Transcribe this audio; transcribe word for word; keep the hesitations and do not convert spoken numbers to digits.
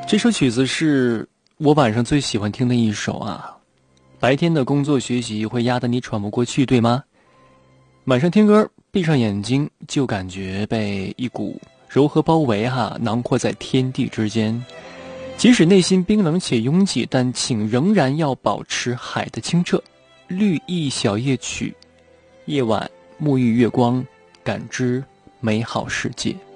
这首曲子是我晚上最喜欢听的一首啊。白天的工作学习会压得你喘不过气，对吗？晚上听歌，闭上眼睛就感觉被一股柔和包围哈，囊括在天地之间。即使内心冰冷且拥挤，但请仍然要保持海的清澈。绿意小夜曲，夜晚沐浴月光，感知美好世界。